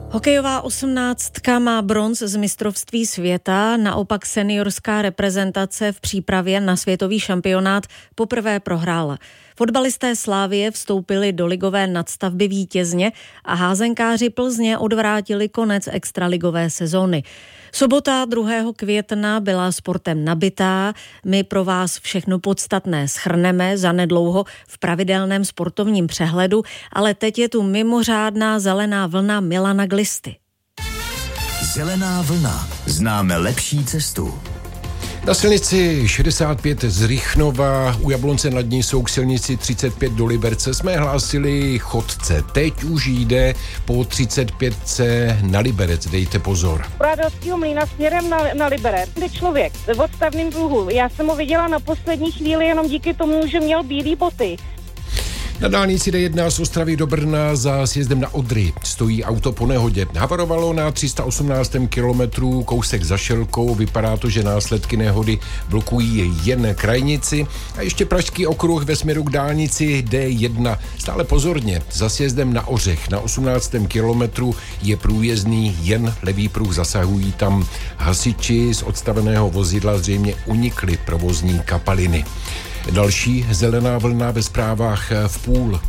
Hokejová 18 má bronz z mistrovství světa, naopak seniorská reprezentace v přípravě na světový šampionát poprvé prohrála. Fotbalisté Slavie vstoupili do ligové nadstavby vítězně a házenkáři Plzně odvrátili konec extraligové sezóny. Sobota 2. května byla sportem nabitá. My pro vás všechno podstatné shrneme zanedlouho v pravidelném sportovním přehledu, ale teď je tu mimořádná zelená vlna Milana Glisty. Zelená vlna. Známe lepší cestu. Na silnici 65 z Rychnova u Jablonce nad Nisou k silnici 35 do Liberce jsme hlásili chodce. Teď už jde po 35 na Liberec, dejte pozor. Radovského mlýna směrem na Liberec. Jde člověk v odstavném pruhu. Já jsem ho viděla na poslední chvíli jenom díky tomu, že měl bílé boty. Na dálnici D1 z Ostravy do Brna za sjezdem na Odry stojí auto po nehodě. Havarovalo na 318. kilometru kousek za Šelkou. Vypadá to, že následky nehody blokují jen krajnici. A ještě Pražský okruh ve směru k dálnici D1. Stále pozorně, za sjezdem na Ořech na 18. kilometru je průjezdný jen levý pruh. Zasahují tam hasiči z odstaveného vozidla, zřejmě unikly provozní kapaliny. Další zelená vlna ve zprávách v půl.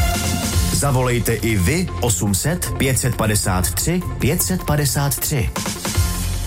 Zavolejte i vy 800 553 553.